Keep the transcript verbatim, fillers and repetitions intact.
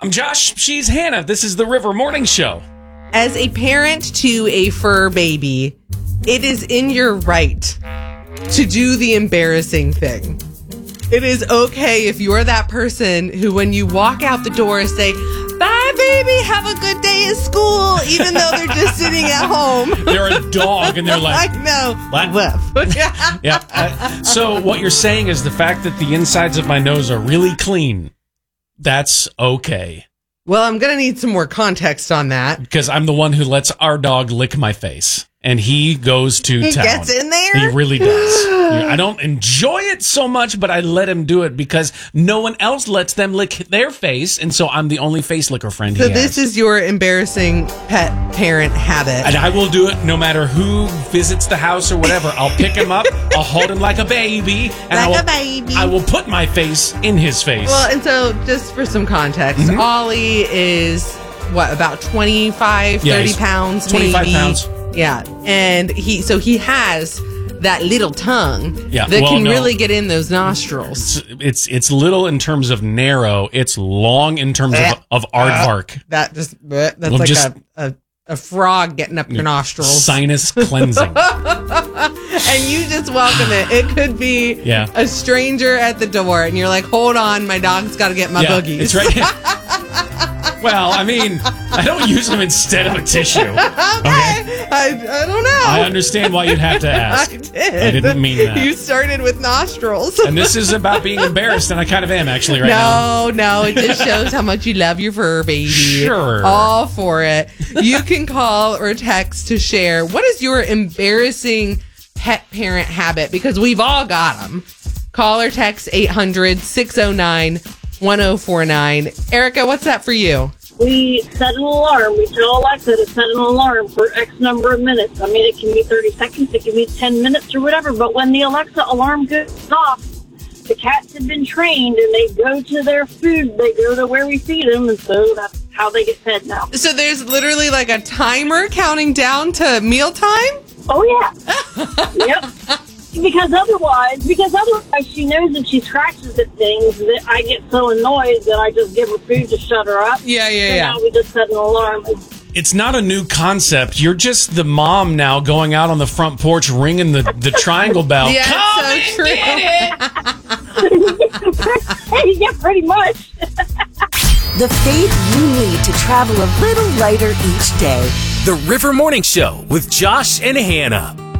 I'm Josh. She's Hannah. This is the River Morning Show. As a parent to a fur baby, it is in your right to do the embarrassing thing. It is okay if you're that person who, when you walk out the door, say, "Bye, baby. Have a good day at school," even though they're just sitting at home. They're a dog, and they're like, I know. What? Yeah. Uh, so what you're saying is the fact that the insides of my nose are really clean, that's okay. Well, I'm going to need some more context on that. Because I'm the one who lets our dog lick my face. And he goes to he town. He gets in there? He really does. I don't enjoy it so much, but I let him do it because no one else lets them lick their face. And so I'm the only face licker friend so he has. So this is your embarrassing pet parent habit. And I will do it no matter who visits the house or whatever. I'll pick him up. I'll hold him like a baby. And like I will, a baby. I will put my face in his face. Well, and so just for some context, mm-hmm. Ollie is, what, about twenty-five, yeah, thirty pounds twenty-five maybe? pounds. Yeah, and he so he has that little tongue yeah. that well, can no. really get in those nostrils. It's, it's it's little in terms of narrow. It's long in terms uh, of, of aardvark. Uh, that just that's well, like just, a, a a frog getting up your nostrils. Sinus cleansing. And you just welcome it. It could be yeah. a stranger at the door, and you're like, "Hold on, my dog's got to get my yeah, boogies." It's right. Well, I mean, I don't use them instead of a tissue. Okay, okay? I, I don't know. I understand why you'd have to ask. I did. I didn't mean that. You started with nostrils. And this is about being embarrassed, and I kind of am actually right no, now. No, no, it just shows how much you love your fur baby. Sure. All for it. You can call or text to share. What is your embarrassing pet parent habit? Because we've all got them. Call or text eight hundred, six oh nine, one oh four nine. Erica, what's that for you? We set an alarm. We tell Alexa to set an alarm for X number of minutes. I mean, it can be thirty seconds, it can be ten minutes or whatever. But when the Alexa alarm goes off, the cats have been trained and they go to their food. They go to where we feed them. And so that's how they get fed now. So there's literally like a timer counting down to mealtime? Oh, yeah. Yep. Because otherwise, because otherwise she knows if she scratches at things that I get so annoyed that I just give her food to shut her up. Yeah, yeah, so yeah. Now we just set an alarm. It's not a new concept. You're just the mom now going out on the front porch ringing the, the triangle bell. Yeah, Come so and true. Get it! Yeah, pretty much. The faith you need to travel a little lighter each day. The River Morning Show with Josh and Hannah.